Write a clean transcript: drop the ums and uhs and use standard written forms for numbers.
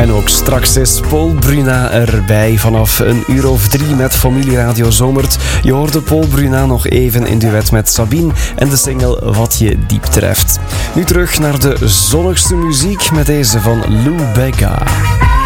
En ook straks is Paul Bruna erbij vanaf 1:03 met Familieradio Zomert. Je hoorde Paul Bruna nog even in duet met Sabine en de single Wat je diep treft. Nu terug naar de zonnigste muziek met deze van Lou Bega.